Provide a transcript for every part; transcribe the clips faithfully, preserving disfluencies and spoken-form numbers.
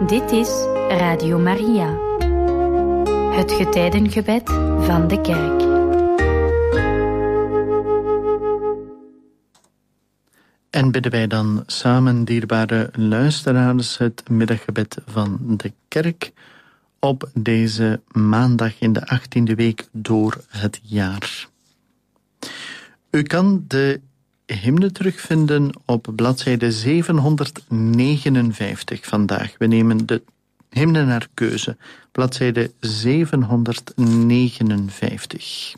Dit is Radio Maria, het getijdengebed van de kerk. En bidden wij dan samen, dierbare luisteraars, het middaggebed van de kerk op deze maandag in de achttiende week door het jaar. U kan de hymne terugvinden op bladzijde zevenhonderdnegenenvijftig vandaag. We nemen de hymne naar keuze, bladzijde zevenhonderdnegenenvijftig.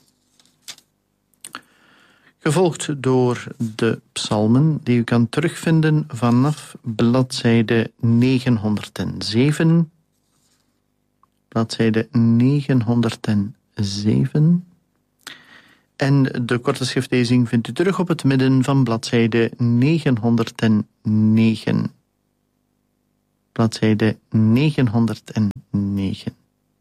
Gevolgd door de psalmen die u kan terugvinden vanaf bladzijde negenhonderdzeven. Bladzijde negenhonderdzeven. En de korte schriftlezing vindt u terug op het midden van bladzijde negenhonderdnegen. Bladzijde negenhonderdnegen.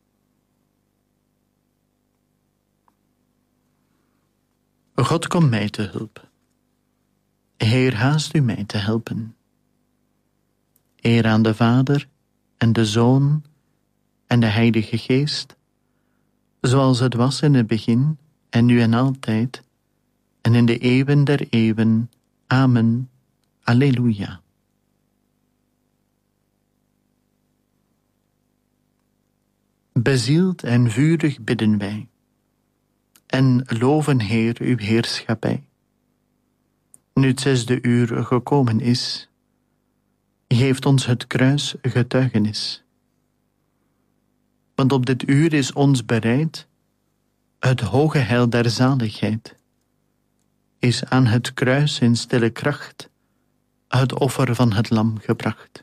God, kom mij te hulp. Heer, haast u mij te helpen. Eer aan de Vader en de Zoon en de Heilige Geest, zoals het was in het begin en nu en altijd, en in de eeuwen der eeuwen. Amen. Alleluia. Bezield en vurig bidden wij, en loven, Heer, uw heerschappij. Nu het zesde uur gekomen is, geeft ons het kruis getuigenis. Want op dit uur is ons bereid het hoge heil der zaligheid, is aan het kruis in stille kracht het offer van het lam gebracht.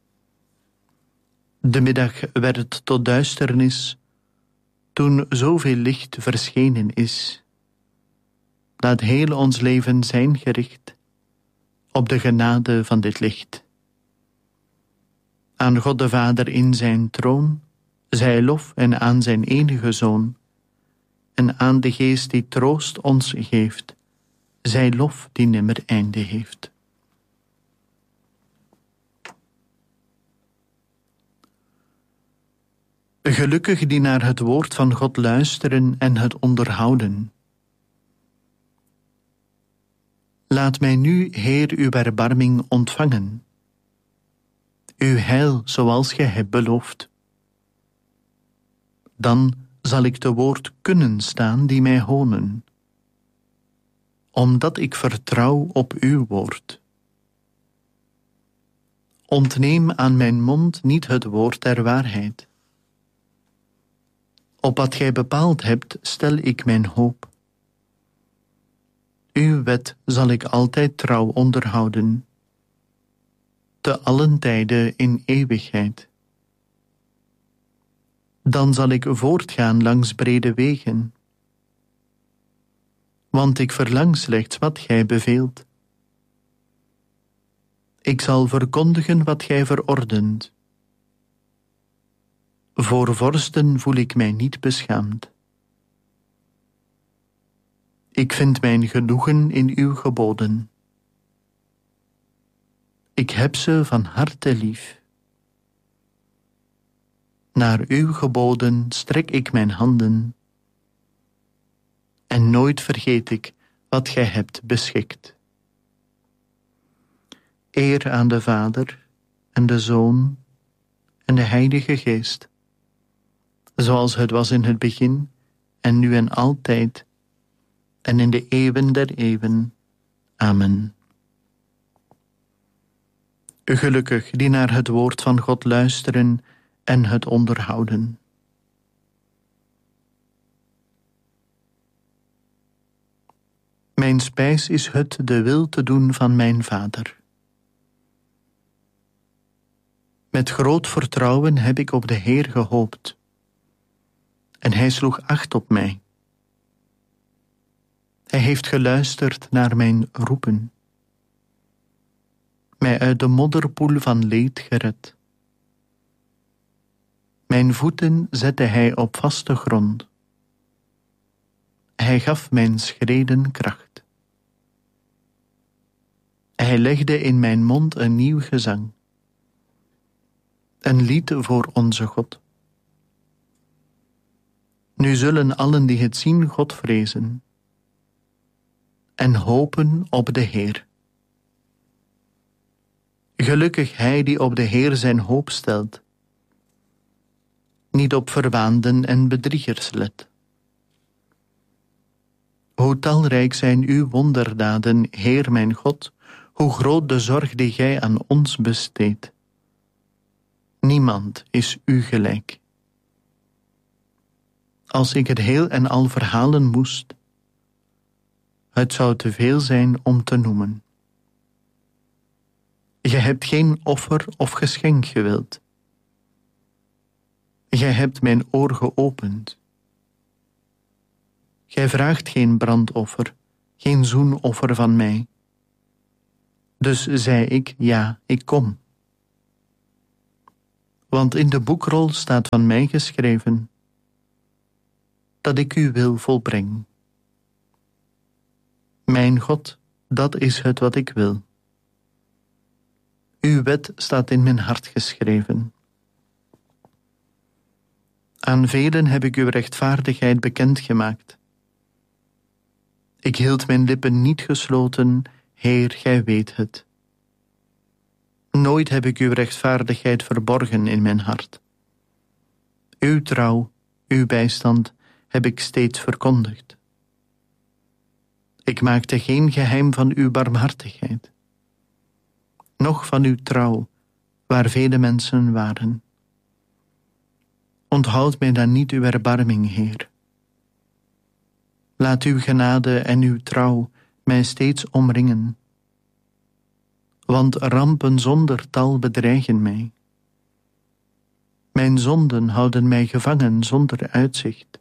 De middag werd tot duisternis, toen zoveel licht verschenen is. Laat heel ons leven zijn gericht op de genade van dit licht. Aan God de Vader in zijn troon, zij lof, en aan zijn enige Zoon, en aan de Geest die troost ons geeft, zij lof die nimmer einde heeft. Gelukkig die naar het woord van God luisteren en het onderhouden. Laat mij nu, Heer, uw erbarming ontvangen, uw heil zoals gij hebt beloofd. Dan zal ik te woord kunnen staan die mij honen, omdat ik vertrouw op uw woord. Ontneem aan mijn mond niet het woord der waarheid. Op wat gij bepaald hebt, stel ik mijn hoop. Uw wet zal ik altijd trouw onderhouden, te allen tijden in eeuwigheid. Dan zal ik voortgaan langs brede wegen, want ik verlang slechts wat gij beveelt. Ik zal verkondigen wat gij verordent. Voor vorsten voel ik mij niet beschaamd. Ik vind mijn genoegen in uw geboden. Ik heb ze van harte lief. Naar uw geboden strek ik mijn handen, en nooit vergeet ik wat gij hebt beschikt. Eer aan de Vader en de Zoon en de Heilige Geest, zoals het was in het begin en nu en altijd en in de eeuwen der eeuwen. Amen. Gelukkig die naar het woord van God luisteren en het onderhouden. Mijn spijs is het de wil te doen van mijn Vader. Met groot vertrouwen heb ik op de Heer gehoopt, en hij sloeg acht op mij. Hij heeft geluisterd naar mijn roepen, mij uit de modderpoel van leed gered. Mijn voeten zette hij op vaste grond. Hij gaf mijn schreden kracht. Hij legde in mijn mond een nieuw gezang, een lied voor onze God. Nu zullen allen die het zien God vrezen en hopen op de Heer. Gelukkig hij die op de Heer zijn hoop stelt, niet op verwaanden en bedriegers let. Hoe talrijk zijn uw wonderdaden, Heer mijn God, hoe groot de zorg die gij aan ons besteedt. Niemand is u gelijk. Als ik het heel en al verhalen moest, het zou te veel zijn om te noemen. Gij hebt geen offer of geschenk gewild. Gij hebt mijn oor geopend. Gij vraagt geen brandoffer, geen zoenoffer van mij. Dus zei ik, ja, ik kom. Want in de boekrol staat van mij geschreven dat ik uw wil volbreng. Mijn God, dat is het wat ik wil. Uw wet staat in mijn hart geschreven. Aan velen heb ik uw rechtvaardigheid bekendgemaakt. Ik hield mijn lippen niet gesloten, Heer, gij weet het. Nooit heb ik uw rechtvaardigheid verborgen in mijn hart. Uw trouw, uw bijstand heb ik steeds verkondigd. Ik maakte geen geheim van uw barmhartigheid, noch van uw trouw, waar vele mensen waren. Onthoud mij dan niet uw erbarming, Heer. Laat uw genade en uw trouw mij steeds omringen. Want rampen zonder tal bedreigen mij. Mijn zonden houden mij gevangen zonder uitzicht.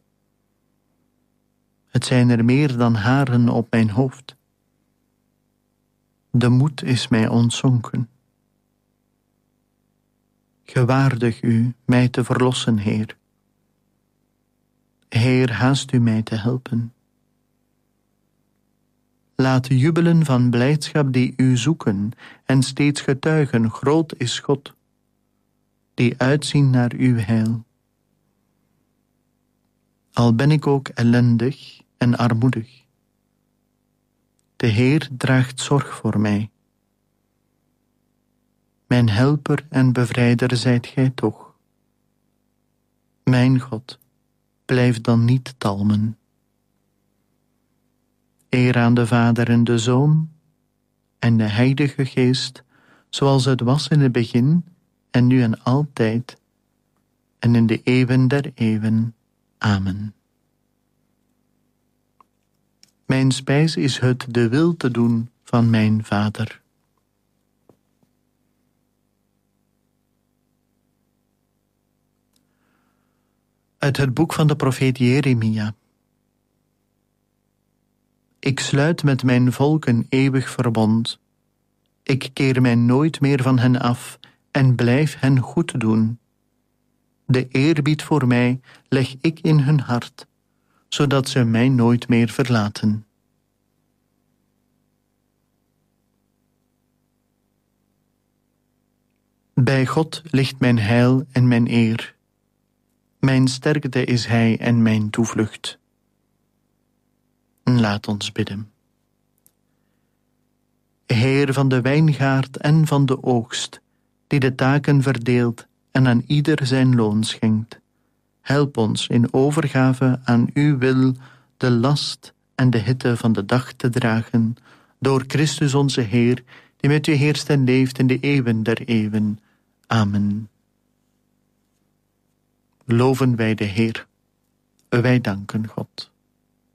Het zijn er meer dan haren op mijn hoofd. De moed is mij ontzonken. Gewaardig u mij te verlossen, Heer. Heer, haast u mij te helpen. Laat jubelen van blijdschap die u zoeken en steeds getuigen, groot is God, die uitzien naar uw heil. Al ben ik ook ellendig en armoedig, de Heer draagt zorg voor mij. Mijn helper en bevrijder zijt gij toch. Mijn God, blijf dan niet talmen. Eer aan de Vader en de Zoon en de Heilige Geest, zoals het was in het begin en nu en altijd en in de eeuwen der eeuwen. Amen. Mijn spijs is het de wil te doen van mijn Vader. Uit het boek van de profeet Jeremia. Ik sluit met mijn volk een eeuwig verbond. Ik keer mij nooit meer van hen af en blijf hen goed doen. De eerbied voor mij leg ik in hun hart, zodat ze mij nooit meer verlaten. Bij God ligt mijn heil en mijn eer. Mijn sterkte is Hij en mijn toevlucht. Laat ons bidden. Heer van de wijngaard en van de oogst, die de taken verdeelt en aan ieder zijn loon schenkt, help ons in overgave aan uw wil de last en de hitte van de dag te dragen, door Christus onze Heer, die met u heerst en leeft in de eeuwen der eeuwen. Amen. Loven wij de Heer. Wij danken God.